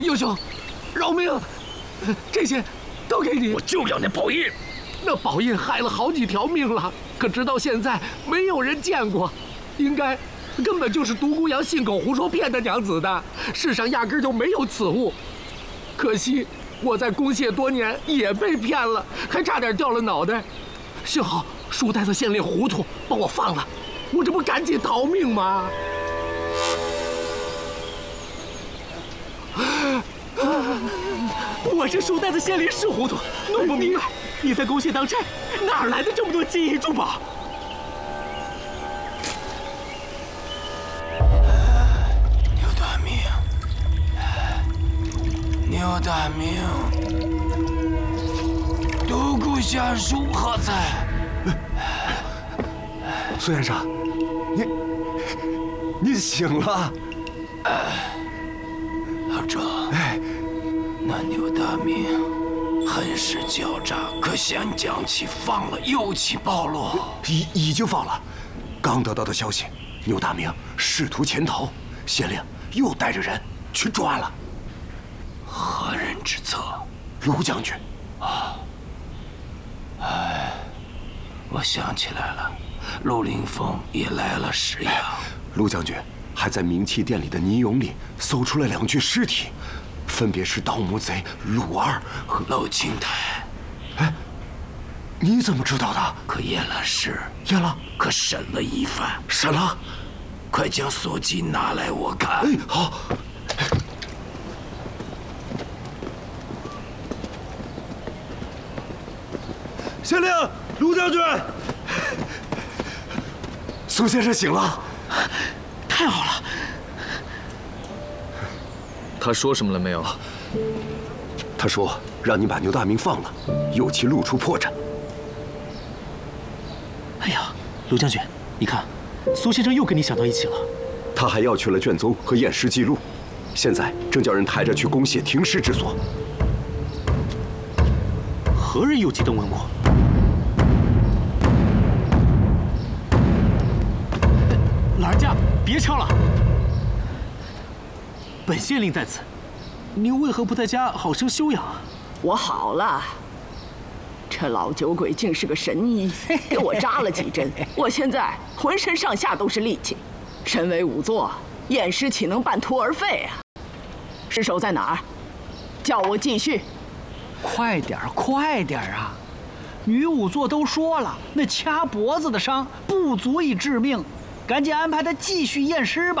英雄，饶命！这些都给你。 我就要那宝印。 那宝印害了好几条命了，可直到现在没有人见过，根本就是独孤阳信口胡说骗的娘子的，世上压根就没有此物。可惜我在宫谢多年也被骗了，还差点掉了脑袋。幸好书呆子县令糊涂，把我放了，我这不赶紧逃命吗？ 我这书呆子县令是糊涂，弄不明白你在宫谢当差，哪来的这么多金银珠宝？ 牛大明，独孤下属何在？ 苏先生，您醒了。 老周，那牛大明很是狡诈，可先将其放了，又其暴露。 已经放了。刚得到的消息，牛大明试图潜逃，县令又带着人去抓了。 何人之策？ 卢将军。 我想起来了，陆凌风也来了石阳。 卢将军还在冥器殿里的泥俑里搜出了2具尸体，分别是盗墓贼陆二和娄青台。 你怎么知道的？ 可验了尸， 验了， 可审了一番， 审了。 快将所记拿来我看。 好。 县令，卢将军， 苏先生醒了， 太好了。 他说什么了没有？ 他说让你把牛大明放了，有其露出破绽。 哎呀，卢将军，你看，苏先生又跟你想到一起了。 他还要去了卷宗和验尸记录，现在正叫人抬着去宫谢停尸之所。 何人有急登文过？老人家，别敲了。本县令在此，您为何不在家好生休养啊？ 我好了，这老酒鬼竟是个神医，给我扎了几针，我现在浑身上下都是力气。身为仵作，验尸岂能半途而废啊？尸首在哪儿？叫我继续。 快点啊！女仵作都说了，那掐脖子的伤不足以致命，赶紧安排他继续验尸吧。